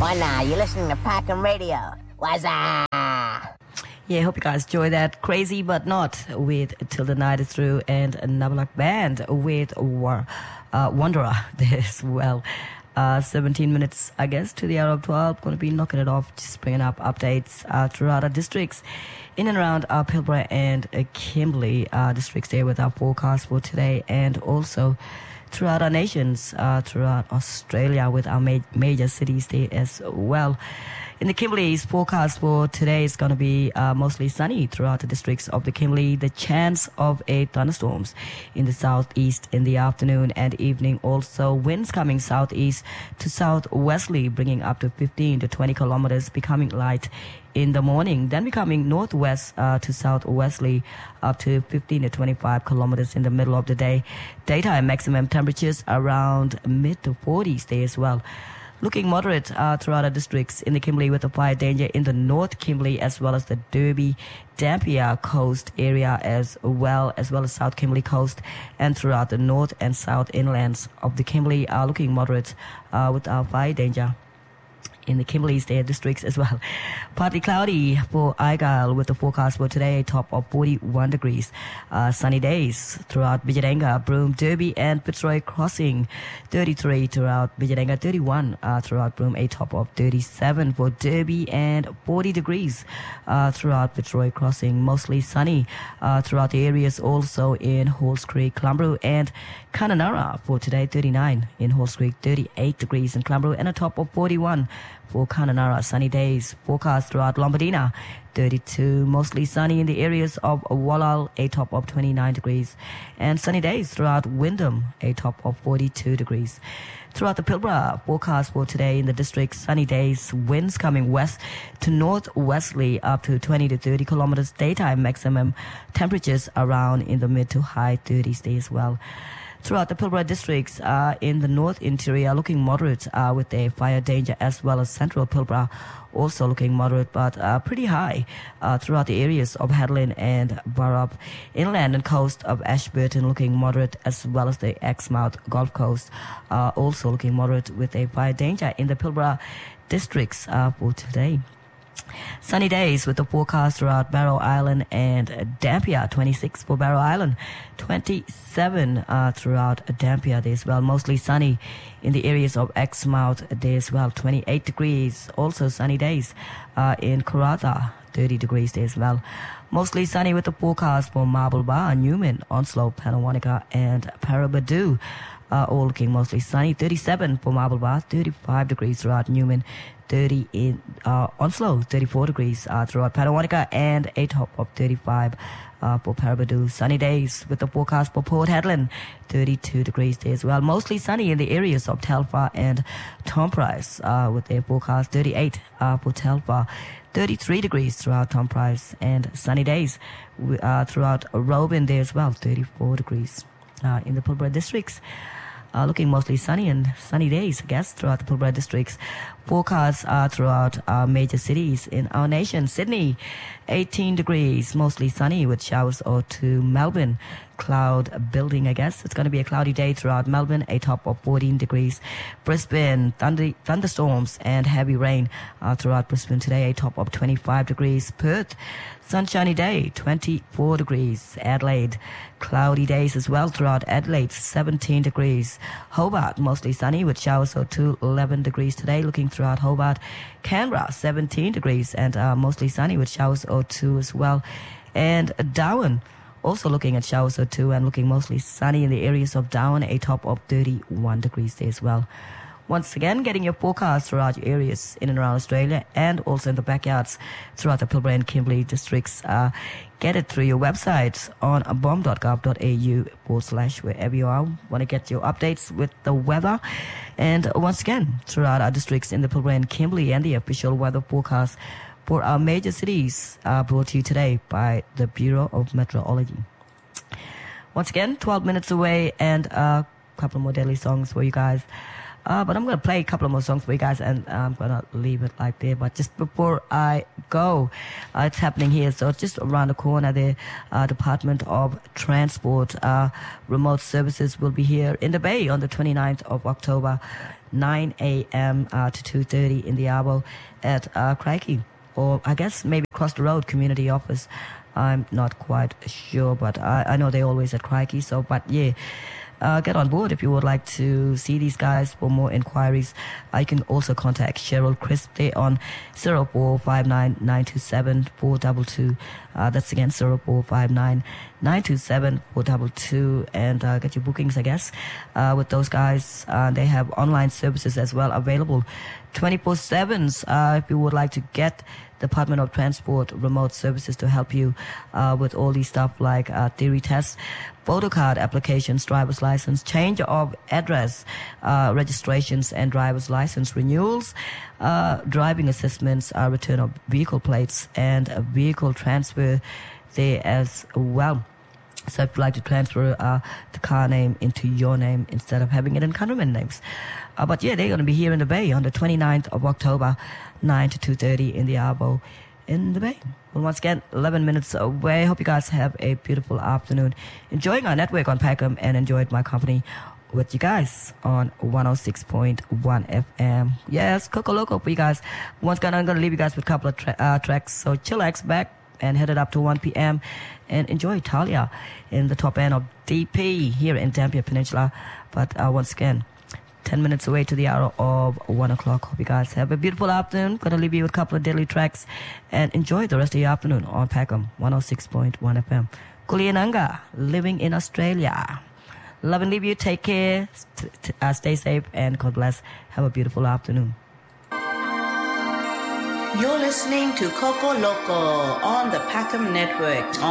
Why not? You're listening to Packham Radio. What's up? Yeah, I hope you guys enjoy that. Crazy But Not with Till the Night Is Through, and Nabalak Band with Wanderer there as well. 17 minutes, I guess, to the hour of 12. Going to be knocking it off, just bringing up updates throughout our districts in and around Pilbara and Kimberley districts there with our forecast for today, and also throughout our nations, throughout Australia with our major cities there as well. In the Kimberley's forecast for today is going to be mostly sunny throughout the districts of the Kimberley. The chance of a thunderstorms in the southeast in the afternoon and evening. Also, winds coming southeast to southwesterly, bringing up to 15 to 20 kilometers, becoming light in the morning, then becoming northwest to southwesterly up to 15 to 25 kilometers in the middle of the day. Daytime maximum temperatures around mid to 40s there as well. Looking moderate throughout our districts in the Kimberley with a fire danger in the North Kimberley as well as the Derby, Dampier coast area as well as South Kimberley coast, and throughout the north and south inlands of the Kimberley are looking moderate with our fire danger in the Kimberley's there districts as well. Partly cloudy for Argyle with the forecast for today, a top of 41 degrees. Sunny days throughout Bijadanga, Broome, Derby and Fitzroy Crossing. 33 throughout Bijadanga, 31 throughout Broome, a top of 37 for Derby, and 40 degrees throughout Fitzroy Crossing. Mostly sunny throughout the areas, also in Halls Creek, Clumbroo and Kununurra for today. 39 in Halls Creek, 38 degrees in Clumbroo, and a top of 41 for Kununurra. Sunny days forecast throughout Lombardina, 32, mostly sunny in the areas of Wallal, a top of 29 degrees, and sunny days throughout Wyndham, a top of 42 degrees. Throughout the Pilbara, forecast for today in the district, sunny days, winds coming west to northwesterly up to 20 to 30 kilometers, daytime maximum temperatures around in the mid to high 30s there as well. Throughout the Pilbara districts in the north interior, looking moderate with a fire danger, as well as central Pilbara also looking moderate but pretty high throughout the areas of Hedland and Burrup. Inland and coast of Ashburton looking moderate, as well as the Exmouth Gulf Coast also looking moderate with a fire danger in the Pilbara districts for today. Sunny days with the forecast throughout Barrow Island and Dampier, 26 for Barrow Island, 27 throughout Dampier there as well. Mostly sunny in the areas of Exmouth there as well, 28 degrees. Also sunny days in Karratha, 30 degrees there as well. Mostly sunny with the forecast for Marble Bar, Newman, Onslow, Panawanica and Paraburdoo. All looking mostly sunny. 37 for Marble Bar, 35 degrees throughout Newman, 30 in Onslow, 34 degrees throughout Panawanica, and a top of 35 for Paraburdoo. Sunny days with the forecast for Port Hedland, 32 degrees there as well. Mostly sunny in the areas of Telfer and Tom Price with a forecast 38 for Telfer. 33 degrees throughout Tom Price, and sunny days throughout Robin there as well, 34 degrees in the Pilbara districts. Looking mostly sunny and sunny days, I guess, throughout the Pilbara districts. Forecasts throughout our major cities in our nation. Sydney, 18 degrees, mostly sunny with showers or to Melbourne. Cloud building, I guess. It's going to be a cloudy day throughout Melbourne, a top of 14 degrees. Brisbane, thunderstorms and heavy rain throughout Brisbane today, a top of 25 degrees. Perth, sunshiny day, 24 degrees. Adelaide, cloudy days as well throughout Adelaide, 17 degrees. Hobart, mostly sunny with showers or to 11 degrees today, looking throughout Hobart. Canberra, 17 degrees and mostly sunny with showers or two as well. And Darwin, also looking at showers or two and looking mostly sunny in the areas of Darwin, a top of 31 degrees there as well. Once again, getting your forecast throughout your areas in and around Australia and also in the backyards throughout the Pilbara and Kimberley districts. Get it through your website on bomb.gov.au/wherever you are. Want to get your updates with the weather. And once again, throughout our districts in the Pilbara and Kimberley, and the official weather forecast for our major cities brought to you today by the Bureau of Meteorology. Once again, 12 minutes away and a couple more daily songs for you guys. But I'm going to play a couple of more songs for you guys, and I'm going to leave it like there. But just before I go, it's happening here. So just around the corner, the Department of Transport remote services will be here in the Bay on the 29th of October. 9 a.m. To 2:30 in the Arbo at Crikey, or I guess maybe across the road community office. I'm not quite sure, but I know they're always at Crikey. So, but yeah. Get on board if you would like to see these guys. For more inquiries, you can also contact Cheryl Crisp. They're on 0459 927 422. That's again 0459 927 422. And get your bookings, I guess, with those guys. They have online services as well available 24/7. If you would like to get Department of Transport remote services to help you with all these stuff like theory tests, photo card applications, driver's license, change of address, registrations and driver's license renewals, driving assessments, return of vehicle plates, and vehicle transfer there as well. So if you'd like to transfer the car name into your name instead of having it in countryman names. But yeah, they're going to be here in the Bay on the 29th of October, 9 to 2:30 in the Arbo in the Bay. Well, once again, 11 minutes away. Hope you guys have a beautiful afternoon. Enjoying our network on Packham and enjoyed my company with you guys on 106.1 FM. Yes, Coco Loco for you guys. Once again, I'm going to leave you guys with a couple of tracks. So chillax back and headed up to 1 p.m. and enjoy Talia in the top end of DP here in Dampier Peninsula. But once again, 10 minutes away to the hour of 1 o'clock. Hope you guys have a beautiful afternoon. Gonna leave you with a couple of daily tracks and enjoy the rest of your afternoon on Packham 106.1 FM. Kuliananga, living in Australia. Love and leave you. Take care. Stay safe and God bless. Have a beautiful afternoon. You're listening to Coco Loco on the Packham Network.